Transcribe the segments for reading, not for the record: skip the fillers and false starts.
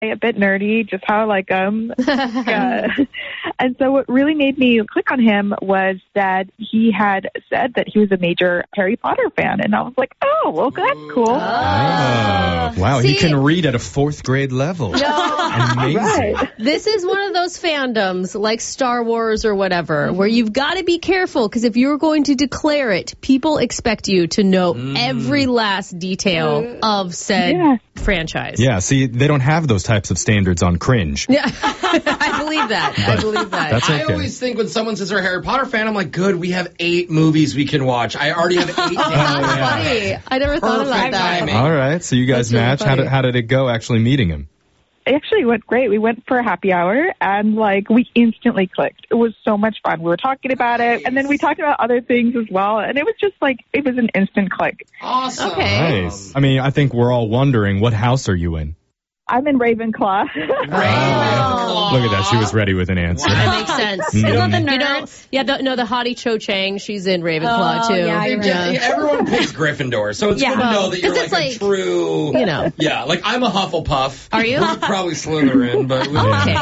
a bit nerdy, just how I like him. Yeah. And so what really made me click on him was that he had said that he was a major Harry Potter fan. And I was like, oh, well, that's cool. Oh, wow. See, he can read at a 4th grade level. Amazing. Right. This is one of those fandoms like Star Wars or whatever, where you've got to be careful, because if you're going to declare it, people expect you to know every last detail of said franchise. Yeah, see, they don't have those types of standards on cringe. Yeah, I believe that. That's okay. I always think when someone says they're a Harry Potter fan, I'm like, good, we have 8 movies we can watch. I already have 8 days. That's funny. I never thought about Perfect that. timing. All right, so you guys That's really match. funny. How did it go actually meeting him? It actually went great. We went for a happy hour, and we instantly clicked. It was so much fun. We were talking about it, and then we talked about other things as well, and it was just it was an instant click. Awesome. Okay. Nice. I mean, I think we're all wondering, what house are you in? I'm in Ravenclaw. Ravenclaw. Look at that. She was ready with an answer. That makes sense. I love the nerds. The hottie Cho Chang, she's in Ravenclaw too. yeah, you're right. Everyone picks Gryffindor, so it's good to know that you're it's a true... Yeah, I'm a Hufflepuff. Are you? Who's probably Slytherin, but... Okay.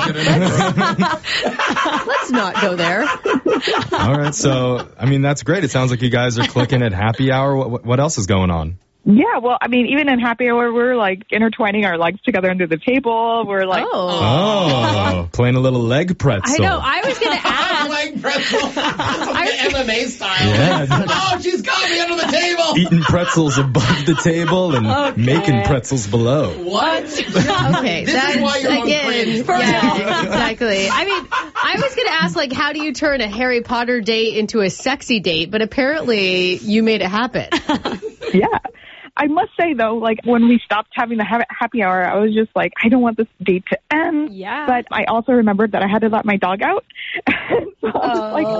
Let's not go there. All right, so, I mean, that's great. It sounds like you guys are clicking at happy hour. What else is going on? Yeah, well, I mean, even in happy hour, we're intertwining our legs together under the table. We're Oh, playing a little leg pretzel. I know. I was going to ask. Leg pretzel. MMA style. Yeah. Oh, she's got me under the table. Eating pretzels above the table and making pretzels below. What? Okay, This that's is why you're on again. cringe. Yeah, exactly. I mean, I was going to ask, how do you turn a Harry Potter date into a sexy date? But apparently, you made it happen. Yeah. I must say, though, when we stopped having the happy hour, I was just I don't want this date to end. Yeah. But I also remembered that I had to let my dog out. So I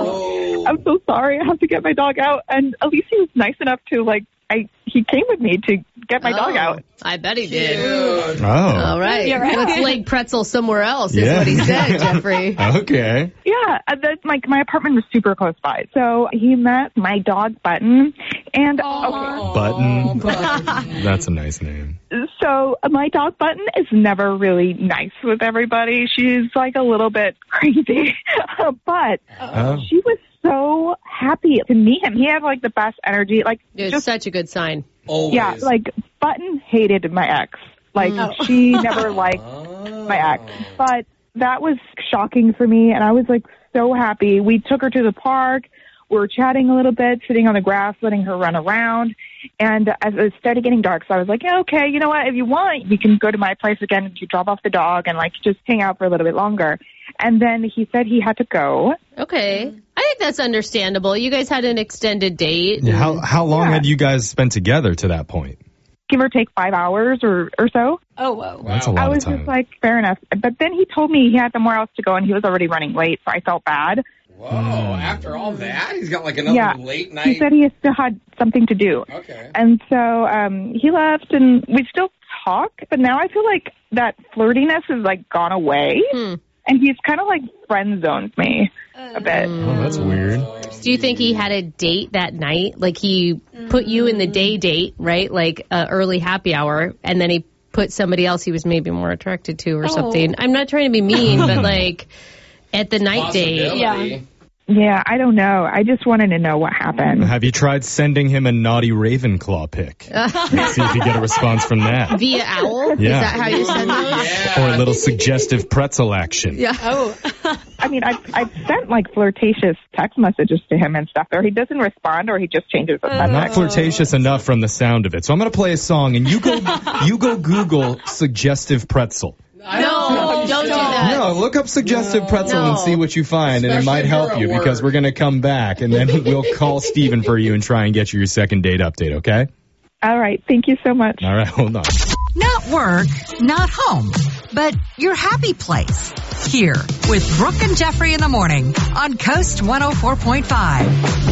was I'm so sorry. I have to get my dog out. And at least he was nice enough to, he came with me to get my dog out. I bet he did. Dude. Oh. All right. You're right. Let's leg pretzel somewhere else, is Yeah. what he said, Jeffrey. Okay. Yeah, my apartment was super close by. So he met my dog, Button. And, Button. That's a nice name. So my dog Button is never really nice with everybody. She's a little bit crazy, but she was so happy to meet him. He had the best energy. It's such a good sign. Always. Yeah, Button hated my ex. She never liked my ex. But that was shocking for me, and I was so happy. We took her to the park. We were chatting a little bit, sitting on the grass, letting her run around. And as it started getting dark, so I was like, yeah, okay, you know what? If you want, we can go to my place again to drop off the dog and just hang out for a little bit longer. And then he said he had to go. Okay. I think that's understandable. You guys had an extended date. Yeah, how long had you guys spent together to that point? Give or take 5 hours or so. Oh, whoa. That's a lot I of was time. just fair enough. But then he told me he had somewhere else to go and he was already running late, so I felt bad. Whoa, after all that? He's got another late night. He said he still had something to do. Okay. And so he left and we still talk, but now I feel that flirtiness has gone away. And he's kind of friend zoned me a bit. Oh, that's weird. Do you think he had a date that night? He put you in the day date, right? Early happy hour, and then he put somebody else he was maybe more attracted to or something. I'm not trying to be mean, but at the night date. Yeah. Yeah, I don't know. I just wanted to know what happened. Have you tried sending him a naughty Ravenclaw pic? Let's see if you get a response from that. Via owl? Is Yeah. that how you send those? Yeah. Or a little suggestive pretzel action. Yeah. Oh. I mean, I've sent flirtatious text messages to him and stuff, or he doesn't respond, or he just changes the subject. Not flirtatious enough from the sound of it. So I'm going to play a song, and you go Google suggestive pretzel. No, don't do that. No, look up suggestive pretzel No. and see what you find, and it Especially might help you if you're at because work. we're going to come back, and then we'll call Steven for you and try and get you your second date update, okay? All right. Thank you so much. All right, hold on. Not work, not home, but your happy place. Here with Brooke and Jeffrey in the morning on Coast 104.5.